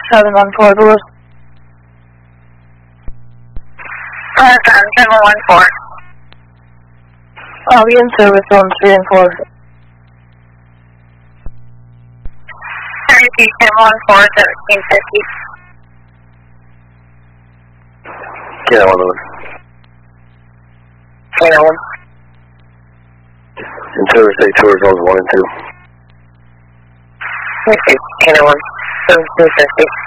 714, Louis. 714. I'll be in service on 3 and 4. 32, 714, 1750. Yeah, one Louis. Yeah, one. In service, say tour zones 1 and 2. Okay, 1, 1750.